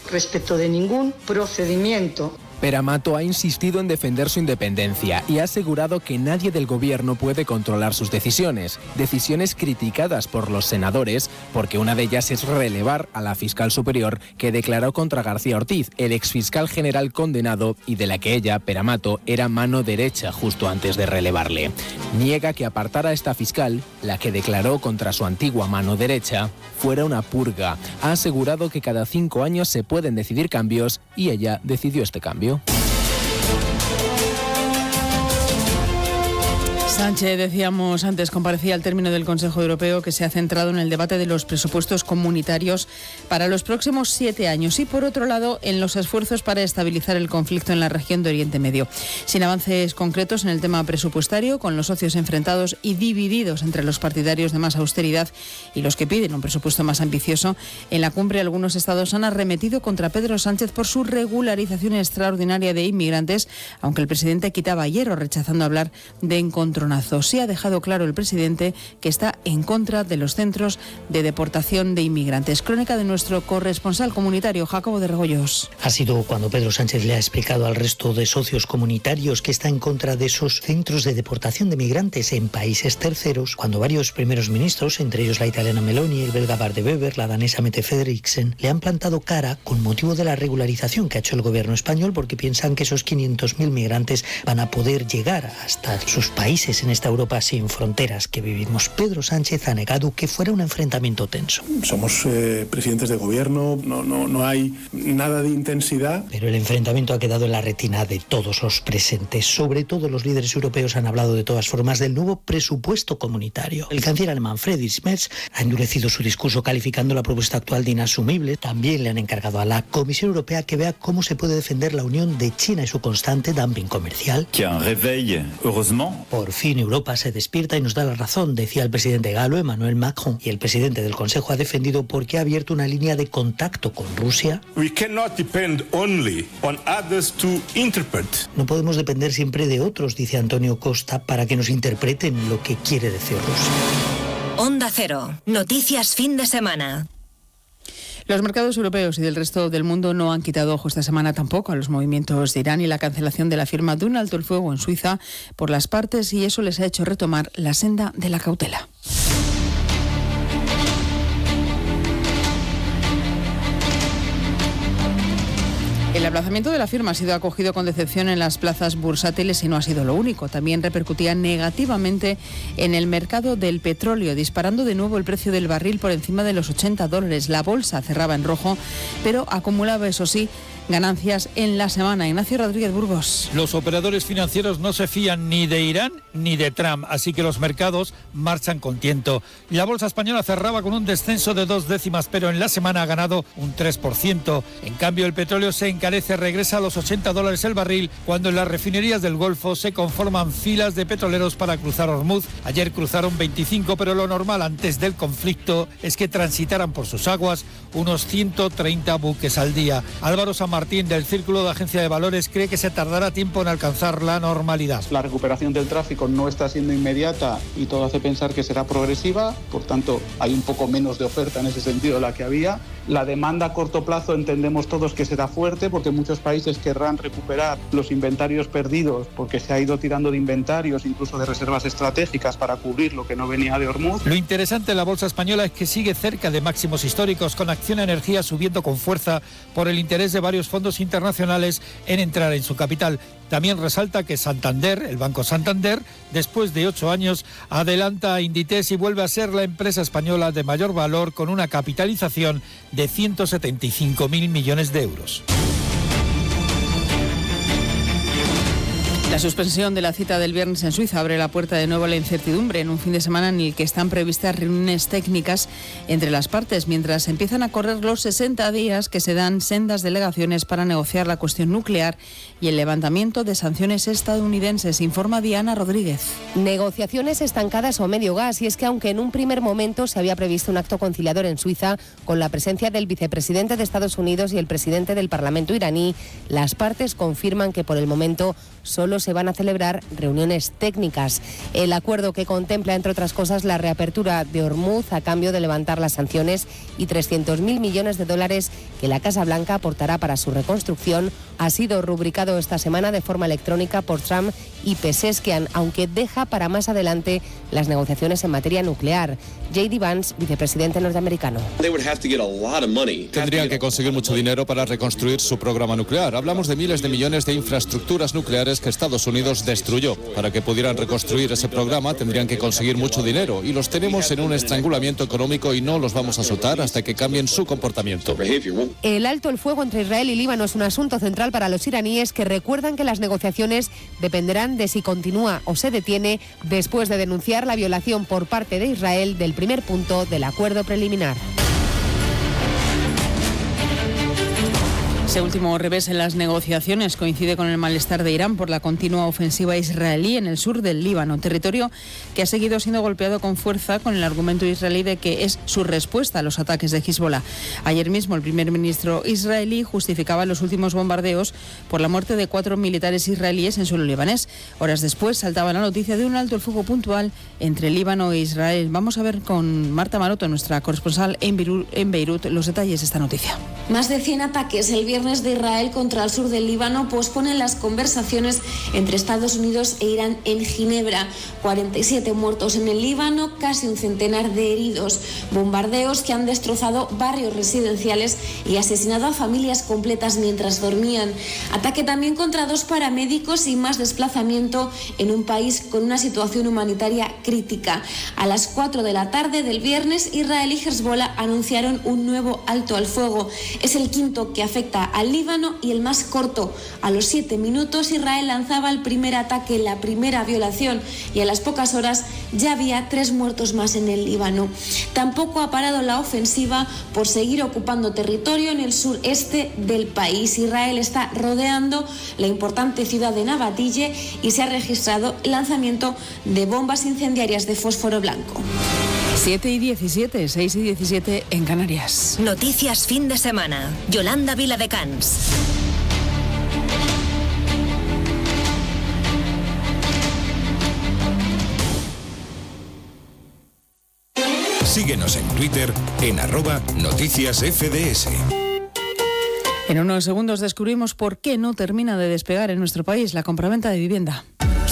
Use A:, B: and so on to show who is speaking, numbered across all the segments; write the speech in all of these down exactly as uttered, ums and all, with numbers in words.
A: respecto de ningún procedimiento.
B: Pere Mato ha insistido en defender su independencia y ha asegurado que nadie del gobierno puede controlar sus decisiones. Decisiones criticadas por los senadores, porque una de ellas es relevar a la fiscal superior que declaró contra García Ortiz, el exfiscal general condenado y de la que ella, Pere Mato, era mano derecha justo antes de relevarle. Niega que apartar a esta fiscal, la que declaró contra su antigua mano derecha, fuera una purga. Ha asegurado que cada cinco años se pueden decidir cambios y ella decidió este cambio.
C: Sánchez, decíamos antes, comparecía al término del Consejo Europeo que se ha centrado en el debate de los presupuestos comunitarios para los próximos siete años y, por otro lado, en los esfuerzos para estabilizar el conflicto en la región de Oriente Medio. Sin avances concretos en el tema presupuestario, con los socios enfrentados y divididos entre los partidarios de más austeridad y los que piden un presupuesto más ambicioso, en la cumbre algunos estados han arremetido contra Pedro Sánchez por su regularización extraordinaria de inmigrantes, aunque el presidente quitaba hierro rechazando hablar de encontronazo. Sí ha dejado claro el presidente que está en contra de los centros de deportación de inmigrantes. Crónica de nuestro corresponsal comunitario, Jacobo de Regoyos.
D: Ha sido cuando Pedro Sánchez le ha explicado al resto de socios comunitarios que está en contra de esos centros de deportación de migrantes en países terceros, cuando varios primeros ministros, entre ellos la italiana Meloni, el belga Bart de Wever, la danesa Mette Frederiksen, le han plantado cara con motivo de la regularización que ha hecho el gobierno español, porque piensan que esos quinientos mil migrantes van a poder llegar hasta sus países en esta Europa sin fronteras que vivimos. Pedro Sánchez ha negado que fuera un enfrentamiento tenso.
E: Somos eh, presidentes de gobierno, no, no, no hay nada de intensidad.
D: Pero el enfrentamiento ha quedado en la retina de todos los presentes. Sobre todo los líderes europeos han hablado de todas formas del nuevo presupuesto comunitario. El canciller alemán Friedrich Merz ha endurecido su discurso calificando la propuesta actual de inasumible. También le han encargado a la Comisión Europea que vea cómo se puede defender la unión de China y su constante dumping comercial.
F: Que un réveil, heureusement.
D: Por fin Europa se despierta y nos da la razón, decía el presidente galo Emmanuel Macron. Y el presidente del Consejo ha defendido porque ha abierto una línea de contacto con Rusia.
G: We cannot depend only on others to interpret.
D: No podemos depender siempre de otros, dice Antonio Costa, para que nos interpreten lo que quiere decir Rusia.
H: Onda Cero. Noticias fin de semana.
C: Los mercados europeos y del resto del mundo no han quitado ojo esta semana tampoco a los movimientos de Irán y la cancelación de la firma de un alto el fuego en Suiza por las partes, y eso les ha hecho retomar la senda de la cautela. El aplazamiento de la firma ha sido acogido con decepción en las plazas bursátiles y no ha sido lo único. También repercutía negativamente en el mercado del petróleo, disparando de nuevo el precio del barril por encima de los ochenta dólares. La bolsa cerraba en rojo, pero acumulaba, eso sí, ganancias en la semana. Ignacio Rodríguez Burgos.
I: Los operadores financieros no se fían ni de Irán ni de Trump, así que los mercados marchan con tiento. La bolsa española cerraba con un descenso de dos décimas, pero en la semana ha ganado un tres por ciento. En cambio, el petróleo se encarece, regresa a los ochenta dólares el barril, cuando en las refinerías del Golfo se conforman filas de petroleros para cruzar Hormuz. Ayer cruzaron veinticinco, pero lo normal antes del conflicto es que transitaran por sus aguas unos ciento treinta buques al día. Álvaro San Martín, del Círculo de Agencia de Valores, cree que se tardará tiempo en alcanzar la normalidad.
J: La recuperación del tráfico no está siendo inmediata y todo hace pensar que será progresiva, por tanto hay un poco menos de oferta en ese sentido de la que había. La demanda a corto plazo entendemos todos que será fuerte porque muchos países querrán recuperar los inventarios perdidos porque se ha ido tirando de inventarios, incluso de reservas estratégicas para cubrir lo que no venía de Hormuz.
I: Lo interesante de la bolsa española es que sigue cerca de máximos históricos, con Acciona Energía subiendo con fuerza por el interés de varios fondos internacionales en entrar en su capital. También resalta que Santander, el Banco Santander, después de ocho años, adelanta a Inditex y vuelve a ser la empresa española de mayor valor, con una capitalización de ciento setenta y cinco mil millones de euros.
C: La suspensión de la cita del viernes en Suiza abre la puerta de nuevo a la incertidumbre en un fin de semana en el que están previstas reuniones técnicas entre las partes, mientras empiezan a correr los sesenta días que se dan sendas delegaciones para negociar la cuestión nuclear y el levantamiento de sanciones estadounidenses, informa Diana Rodríguez.
K: Negociaciones estancadas o medio gas, y es que aunque en un primer momento se había previsto un acto conciliador en Suiza con la presencia del vicepresidente de Estados Unidos y el presidente del Parlamento iraní, las partes confirman que por el momento solo solo se van a celebrar reuniones técnicas. El acuerdo que contempla, entre otras cosas, la reapertura de Hormuz a cambio de levantar las sanciones y trescientos mil millones de dólares que la Casa Blanca aportará para su reconstrucción, ha sido rubricado esta semana de forma electrónica por Trump y Pezeshkian, aunque deja para más adelante las negociaciones en materia nuclear. J D Vance, vicepresidente norteamericano.
L: Tendrían que conseguir mucho dinero para reconstruir su programa nuclear. Hablamos de miles de millones de infraestructuras nucleares que Estados Unidos destruyó. Para que pudieran reconstruir ese programa tendrían que conseguir mucho dinero y los tenemos en un estrangulamiento económico y no los vamos a soltar hasta que cambien su comportamiento.
K: El alto el fuego entre Israel y Líbano es un asunto central para los iraníes, que recuerdan que las negociaciones dependerán de si continúa o se detiene después de denunciar la violación por parte de Israel del primer punto del acuerdo preliminar.
C: Ese último revés en las negociaciones coincide con el malestar de Irán por la continua ofensiva israelí en el sur del Líbano, territorio que ha seguido siendo golpeado con fuerza con el argumento israelí de que es su respuesta a los ataques de Hezbollah. Ayer mismo el primer ministro israelí justificaba los últimos bombardeos por la muerte de cuatro militares israelíes en suelo libanés. Horas después saltaba la noticia de un alto el fuego puntual entre Líbano e Israel. Vamos a ver con Marta Maroto, nuestra corresponsal en Beirut, en Beirut, los detalles de esta noticia.
M: Más de cien ataques el viernes de Israel contra el sur del Líbano posponen las conversaciones entre Estados Unidos e Irán en Ginebra. cuarenta y siete muertos en el Líbano, casi un centenar de heridos. Bombardeos que han destrozado barrios residenciales y asesinado a familias completas mientras dormían. Ataque también contra dos paramédicos y más desplazamiento en un país con una situación humanitaria crítica. A las cuatro de la tarde del viernes, Israel y Hezbollah anunciaron un nuevo alto al fuego. Es el quinto que afecta al Líbano y el más corto. A los siete minutos Israel lanzaba el primer ataque, la primera violación, y a las pocas horas ya había tres muertos más en el Líbano. Tampoco ha parado la ofensiva por seguir ocupando territorio en el sureste del país. Israel está rodeando la importante ciudad de Nabatille y se ha registrado el lanzamiento de bombas incendiarias de fósforo blanco.
C: siete y diecisiete, seis y diecisiete en Canarias.
H: Noticias fin de semana. Yolanda Viladecans.
N: Síguenos en Twitter en arroba noticias F D S.
C: En unos segundos descubrimos por qué no termina de despegar en nuestro país la compraventa de vivienda.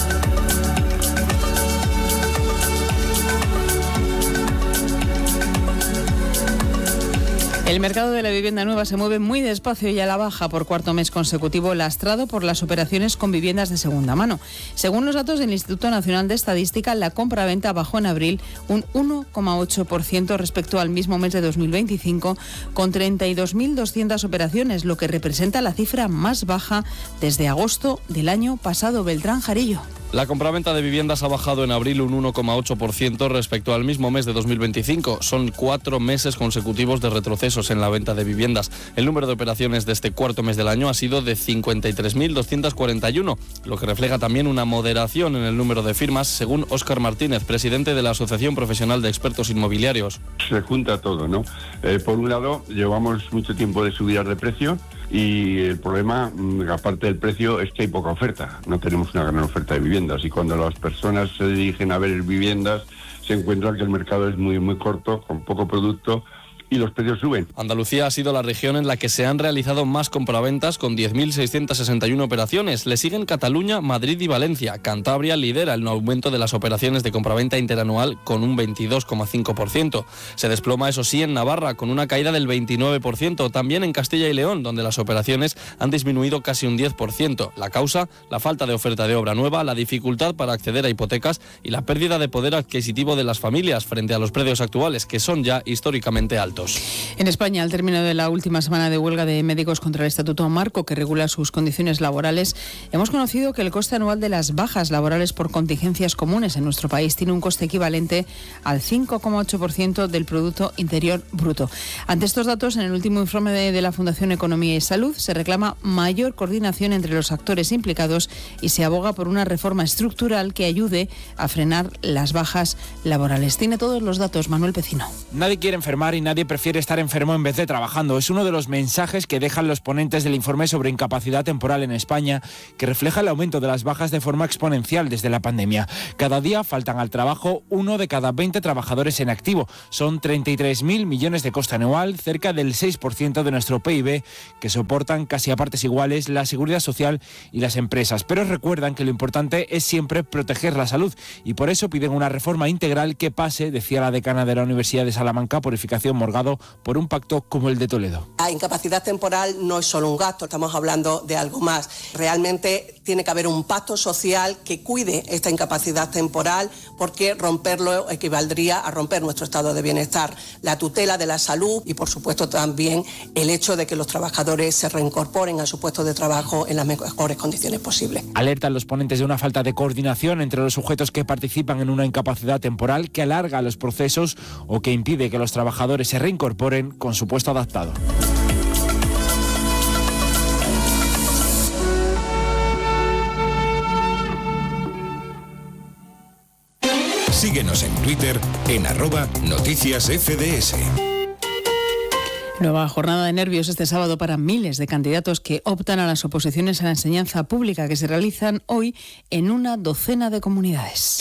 C: El mercado de la vivienda nueva se mueve muy despacio y a la baja por cuarto mes consecutivo, lastrado por las operaciones con viviendas de segunda mano. Según los datos del Instituto Nacional de Estadística, la compraventa bajó en abril un uno coma ocho por ciento respecto al mismo mes de dos mil veinticinco, con treinta y dos mil doscientas operaciones, lo que representa la cifra más baja desde agosto del año pasado. Beltrán Jarillo.
O: La compraventa de viviendas ha bajado en abril un uno coma ocho por ciento respecto al mismo mes de dos mil veinticinco. Son cuatro meses consecutivos de retrocesos en la venta de viviendas. El número de operaciones de este cuarto mes del año ha sido de cincuenta y tres mil doscientas cuarenta y uno, lo que refleja también una moderación en el número de firmas, según Óscar Martínez, presidente de la Asociación Profesional de Expertos Inmobiliarios.
P: Se junta todo, ¿no? Eh, por un lado, llevamos mucho tiempo de subidas de precio. Y el problema, aparte del precio, es que hay poca oferta. No tenemos una gran oferta de viviendas y cuando las personas se dirigen a ver viviendas se encuentran que el mercado es muy, muy corto, con poco producto y los precios suben.
O: Andalucía ha sido la región en la que se han realizado más compraventas, con diez mil seiscientas sesenta y uno operaciones. Le siguen Cataluña, Madrid y Valencia. Cantabria lidera el aumento de las operaciones de compraventa interanual con un veintidós coma cinco por ciento. Se desploma, eso sí, en Navarra, con una caída del veintinueve por ciento. También en Castilla y León, donde las operaciones han disminuido casi un diez por ciento. La causa, la falta de oferta de obra nueva, la dificultad para acceder a hipotecas y la pérdida de poder adquisitivo de las familias frente a los precios actuales, que son ya históricamente altos.
C: En España, al término de la última semana de huelga de médicos contra el Estatuto Marco que regula sus condiciones laborales, hemos conocido que el coste anual de las bajas laborales por contingencias comunes en nuestro país tiene un coste equivalente al cinco coma ocho por ciento del Producto Interior Bruto. Ante estos datos, en el último informe de, de la Fundación Economía y Salud se reclama mayor coordinación entre los actores implicados y se aboga por una reforma estructural que ayude a frenar las bajas laborales. Tiene todos los datos Manuel Pecino.
Q: Nadie quiere enfermar y nadie prefiere estar enfermo en vez de trabajando. Es uno de los mensajes que dejan los ponentes del informe sobre incapacidad temporal en España, que refleja el aumento de las bajas de forma exponencial desde la pandemia. Cada día faltan al trabajo uno de cada veinte trabajadores en activo. Son treinta y tres mil millones de coste anual, cerca del seis por ciento de nuestro P I B, que soportan casi a partes iguales la seguridad social y las empresas. Pero recuerdan que lo importante es siempre proteger la salud y por eso piden una reforma integral que pase, decía la decana de la Universidad de Salamanca, Purificación Morgado, por un pacto como el de Toledo.
R: La incapacidad temporal no es solo un gasto, estamos hablando de algo más. Realmente tiene que haber un pacto social que cuide esta incapacidad temporal, porque romperlo equivaldría a romper nuestro estado de bienestar, la tutela de la salud y, por supuesto, también el hecho de que los trabajadores se reincorporen a su puesto de trabajo en las mejores condiciones posibles.
Q: Alertan los ponentes de una falta de coordinación entre los sujetos que participan en una incapacidad temporal que alarga los procesos o que impide que los trabajadores se reincorporen con su puesto adaptado.
N: Síguenos en Twitter en arroba noticias F D S.
C: Nueva jornada de nervios este sábado para miles de candidatos que optan a las oposiciones a la enseñanza pública que se realizan hoy en una docena de comunidades.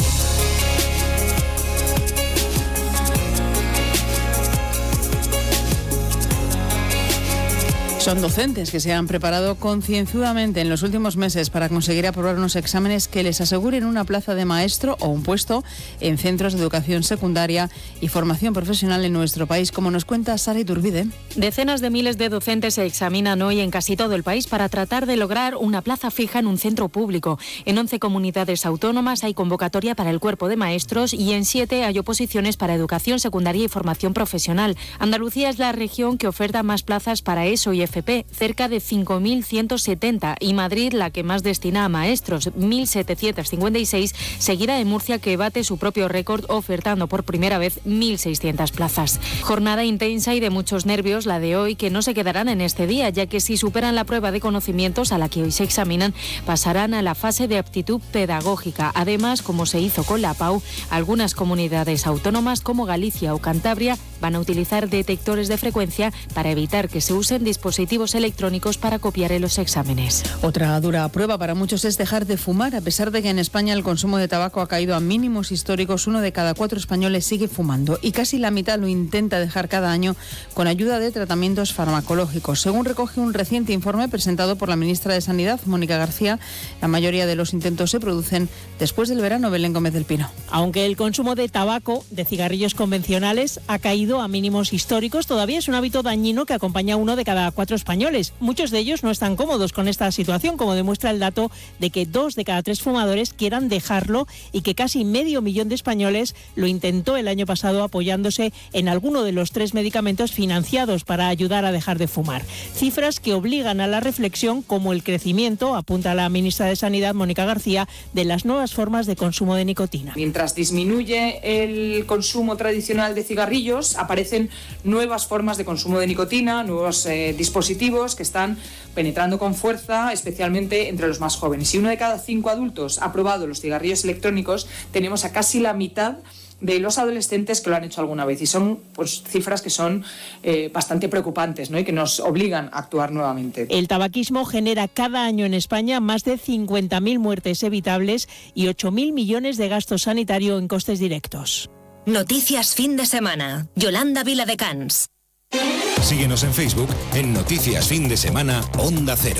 C: Son docentes que se han preparado concienzudamente en los últimos meses para conseguir aprobar unos exámenes que les aseguren una plaza de maestro o un puesto en centros de educación secundaria y formación profesional en nuestro país, como nos cuenta Sara Iturbide.
S: Decenas de miles de docentes se examinan hoy en casi todo el país para tratar de lograr una plaza fija en un centro público. En once comunidades autónomas hay convocatoria para el cuerpo de maestros y en siete hay oposiciones para educación secundaria y formación profesional. Andalucía es la región que oferta más plazas para ESO y F P, cerca de cinco mil ciento setenta, y Madrid la que más destina a maestros, mil setecientos cincuenta y seis, seguida de Murcia, que bate su propio récord ofertando por primera vez mil seiscientas plazas. Jornada intensa y de muchos nervios la de hoy, que no se quedarán en este día, ya que si superan la prueba de conocimientos a la que hoy se examinan, pasarán a la fase de aptitud pedagógica. Además, como se hizo con la PAU, algunas comunidades autónomas como Galicia o Cantabria van a utilizar detectores de frecuencia para evitar que se usen dispositivos electrónicos para copiar en los exámenes.
C: Otra dura prueba para muchos es dejar de fumar. A pesar de que en España el consumo de tabaco ha caído a mínimos históricos, uno de cada cuatro españoles sigue fumando y casi la mitad lo intenta dejar cada año con ayuda de tratamientos farmacológicos. Según recoge un reciente informe presentado por la ministra de Sanidad, Mónica García, la mayoría de los intentos se producen después del verano. Belén Gómez del Pino.
T: Aunque el consumo de tabaco, de cigarrillos convencionales, ha caído a mínimos históricos, todavía es un hábito dañino que acompaña a uno de cada cuatro españoles. Muchos de ellos no están cómodos con esta situación, como demuestra el dato de que dos de cada tres fumadores quieran dejarlo y que casi medio millón de españoles lo intentó el año pasado apoyándose en alguno de los tres medicamentos financiados para ayudar a dejar de fumar. Cifras que obligan a la reflexión, como el crecimiento, apunta la ministra de Sanidad, Mónica García, de las nuevas formas de consumo de nicotina.
U: Mientras disminuye el consumo tradicional de cigarrillos, aparecen nuevas formas de consumo de nicotina, nuevos eh, dispositivos que están penetrando con fuerza, especialmente entre los más jóvenes. Si uno de cada cinco adultos ha probado los cigarrillos electrónicos, tenemos a casi la mitad de los adolescentes que lo han hecho alguna vez, y son pues cifras que son eh, bastante preocupantes, ¿no? Y que nos obligan a actuar nuevamente.
T: El tabaquismo genera cada año en España más de cincuenta mil muertes evitables y ocho mil millones de gasto sanitario en costes directos.
H: Noticias fin de semana. Yolanda Viladecans.
N: Síguenos en Facebook en Noticias Fin de Semana Onda Cero.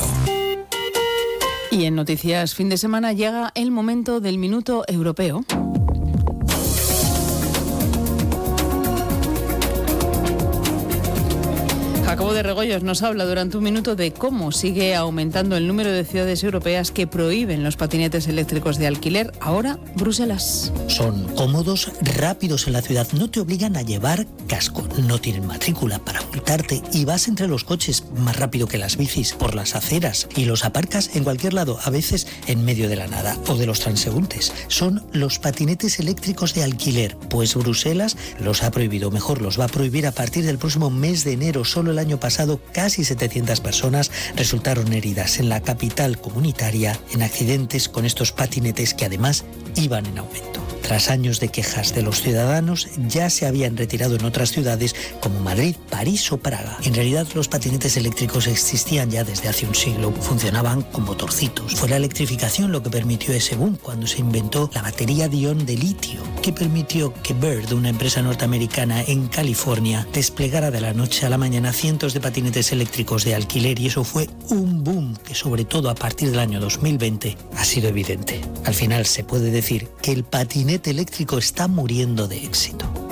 C: Y en Noticias Fin de Semana llega el momento del Minuto Europeo. Jacobo de Regoyos nos habla durante un minuto de cómo sigue aumentando el número de ciudades europeas que prohíben los patinetes eléctricos de alquiler. Ahora, Bruselas.
D: Son cómodos, rápidos en la ciudad, no te obligan a llevar casco, no tienen matrícula para multarte y vas entre los coches más rápido que las bicis por las aceras y los aparcas en cualquier lado, a veces en medio de la nada o de los transeúntes. Son los patinetes eléctricos de alquiler, pues Bruselas los ha prohibido, mejor los va a prohibir a partir del próximo mes de enero. Solo el año año pasado casi setecientas personas resultaron heridas en la capital comunitaria en accidentes con estos patinetes que además iban en aumento. Tras años de quejas de los ciudadanos, ya se habían retirado en otras ciudades como Madrid, París o Praga. En realidad, los patinetes eléctricos existían ya desde hace un siglo. Funcionaban con motorcitos. Fue la electrificación lo que permitió ese boom cuando se inventó la batería de ion de litio, que permitió que Bird, una empresa norteamericana en California, desplegara de la noche a la mañana cientos de patinetes eléctricos de alquiler, y eso fue un boom que, sobre todo a partir del año dos mil veinte, ha sido evidente. Al final se puede decir que el patinete eléctrico está muriendo de éxito.